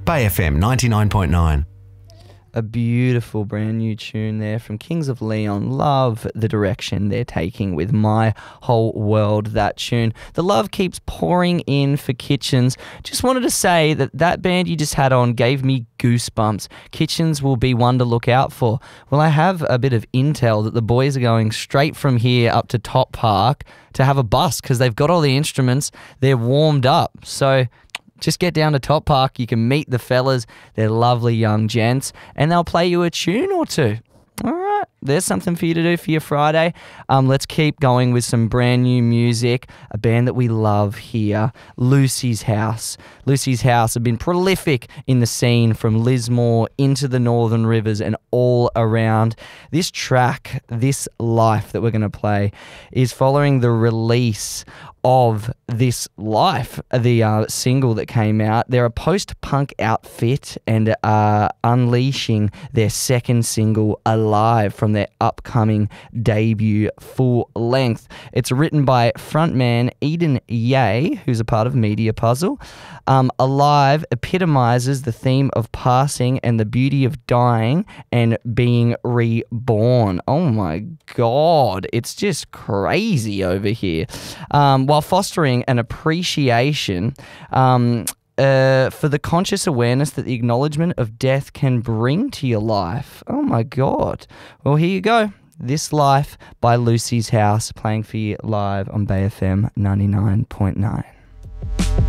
Bay FM 99.9. A beautiful brand new tune there from Kings of Leon. Love the direction they're taking with My Whole World, that tune. The love keeps pouring in for Kitchens. Just wanted to say that band you just had on gave me goosebumps. Kitchens will be one to look out for. Well, I have a bit of intel that the boys are going straight from here up to Top Park to have a bus because they've got all the instruments. They're warmed up. So just get down to Top Park. You can meet the fellas. They're lovely young gents, and they'll play you a tune or two. All right, there's something for you to do for your Friday. Let's keep going with some brand new music. A band that we love here, Lucy's House. Lucy's House have been prolific in the scene from Lismore into the Northern Rivers and all around. This track, This Life, that we're going to play is following the release of This Life, the single that came out. They're a post-punk outfit and are unleashing their second single, Alive, from their upcoming debut full length. It's written by frontman Eden Ye, who's a part of Media Puzzle. Alive epitomizes the theme of passing and the beauty of dying and being reborn. Oh my God, it's just crazy over here. While fostering an appreciation for the conscious awareness that the acknowledgement of death can bring to your life. Oh my God. Well, here you go. This Life by Lucy's House, playing for you live on Bay FM 99.9.